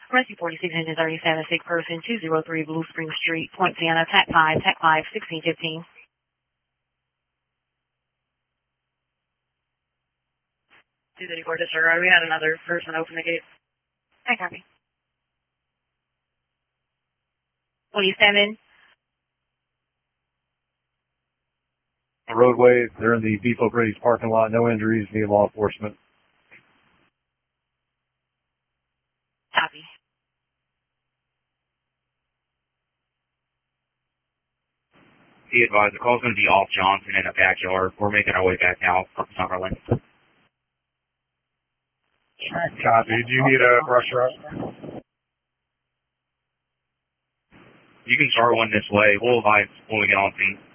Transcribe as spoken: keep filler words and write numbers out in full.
Rescue forty-six engine thirty-seven, sick person, two oh three Blue Spring Street, Point Sienna, T A C five, T A C five, sixteen fifteen. two thirty-four disregard. We had another person open the gate. I copy. twenty-seven. The roadway, they're in the Depot Grady's parking lot. No injuries, need law enforcement. Copy. Be advised, the call's going to be off Johnson in a backyard. We're making our way back now from Summerlin. Copy. Do you need a brush truck? You can start one this way. We'll advise when we get on scene.